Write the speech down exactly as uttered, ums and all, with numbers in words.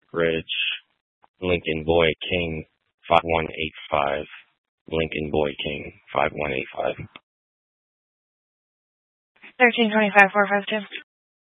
Ridge, Lincoln Boy King, five one eight five. Lincoln Boy King, five one eight five. thirteen twenty-five, four five two.